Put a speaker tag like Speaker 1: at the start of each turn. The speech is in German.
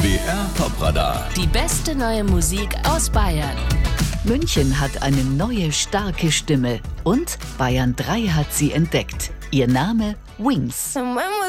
Speaker 1: BR Popradar.
Speaker 2: Die beste neue Musik aus Bayern.
Speaker 3: München hat eine neue, starke Stimme und Bayern 3 hat sie entdeckt. Ihr Name Wings.